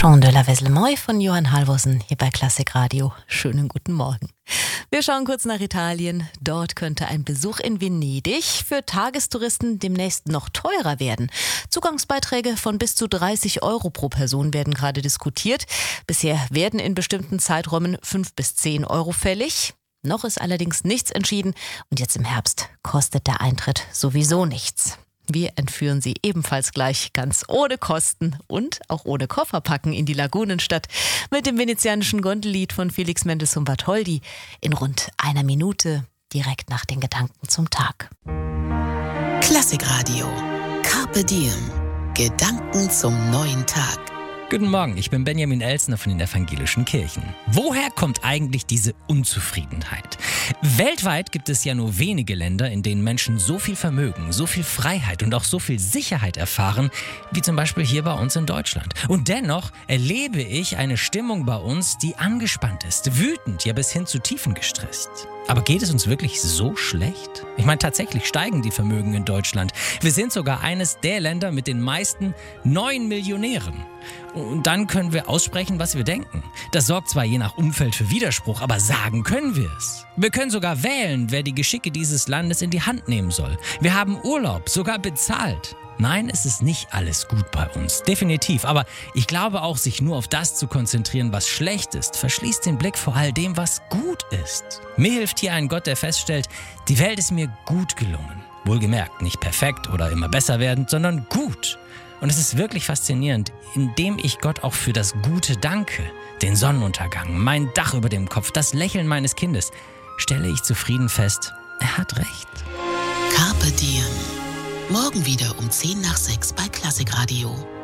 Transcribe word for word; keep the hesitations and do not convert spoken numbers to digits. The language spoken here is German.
Chant de la Veslemoy von Johann Halvorsen hier bei Klassik Radio. Schönen guten Morgen. Wir schauen kurz nach Italien. Dort könnte ein Besuch in Venedig für Tagestouristen demnächst noch teurer werden. Zugangsbeiträge von bis zu dreißig Euro pro Person werden gerade diskutiert. Bisher werden in bestimmten Zeiträumen fünf bis zehn Euro fällig. Noch ist allerdings nichts entschieden und jetzt im Herbst kostet der Eintritt sowieso nichts. Wir entführen Sie ebenfalls gleich ganz ohne Kosten und auch ohne Kofferpacken in die Lagunenstadt mit dem venezianischen Gondellied von Felix Mendelssohn Bartholdy in rund einer Minute direkt nach den Gedanken zum Tag. Klassik Radio. Carpe Diem. Gedanken zum neuen Tag. Guten Morgen, ich bin Benjamin Elsner von den Evangelischen Kirchen. Woher kommt eigentlich diese Unzufriedenheit? Weltweit gibt es ja nur wenige Länder, in denen Menschen so viel Vermögen, so viel Freiheit und auch so viel Sicherheit erfahren, wie zum Beispiel hier bei uns in Deutschland. Und dennoch erlebe ich eine Stimmung bei uns, die angespannt ist, wütend, ja bis hin zu tiefengestresst. Aber geht es uns wirklich so schlecht? Ich meine, tatsächlich steigen die Vermögen in Deutschland. Wir sind sogar eines der Länder mit den meisten neuen Millionären. Und dann können wir aussprechen, was wir denken. Das sorgt zwar je nach Umfeld für Widerspruch, aber sagen können wir es. Wir können sogar wählen, wer die Geschicke dieses Landes in die Hand nehmen soll. Wir haben Urlaub, sogar bezahlt. Nein, es ist nicht alles gut bei uns, definitiv. Aber ich glaube auch, sich nur auf das zu konzentrieren, was schlecht ist, verschließt den Blick vor all dem, was gut ist. Mir hilft hier ein Gott, der feststellt, die Welt ist mir gut gelungen. Wohlgemerkt, nicht perfekt oder immer besser werdend, sondern gut. Und es ist wirklich faszinierend, indem ich Gott auch für das Gute danke, den Sonnenuntergang, mein Dach über dem Kopf, das Lächeln meines Kindes, stelle ich zufrieden fest, er hat recht. Carpe Diem. Morgen wieder um zehn nach sechs bei Klassik Radio.